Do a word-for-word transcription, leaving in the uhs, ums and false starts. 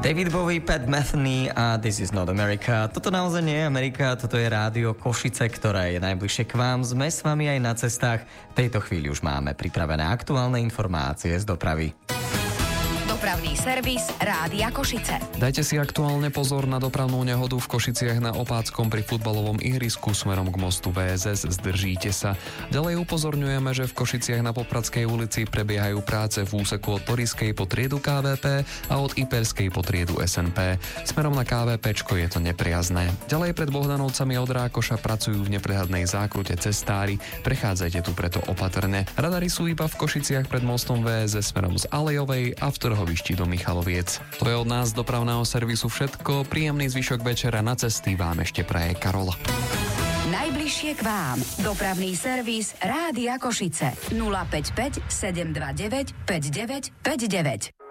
David Bowie, Pat Metheny a This is not America. Toto naozaj nie je Amerika, toto je rádio Košice, ktoré je najbližšie k vám. Sme s vami aj na cestách. V tejto chvíli už máme pripravené aktuálne informácie z dopravy. Dopravný servis Rádia Košice. Dajte si aktuálne pozor na dopravnú nehodu v Košiciach na Opáckom pri futbalovom ihrisku smerom k mostu vé es es. Zdržíte sa. Ďalej upozorňujeme, že v Košiciach na Popradskej ulici prebiehajú práce v úseku od Torískej po triedu ká vé pé a od Iperskej po triedu es en pé. Smerom na ká vé péčko je to nepriazné. Ďalej pred Bohdanovcami od Rákoša pracujú v neprehľadnej zákrute cestári. Prechádzajte tu preto opatrne. Radary sú iba v Košiciach pred mostom vé es es smerom z Alejovej a v Trhovišti do Michaloviec. To je od nás z dopravného servisu všetko. Príjemný zvyšok večera, na cesty vám ešte praje Karol. Najbližšie k vám. Dopravný servis Rádia Košice. nula päť päť sedem dva deväť päť deväť päť deväť.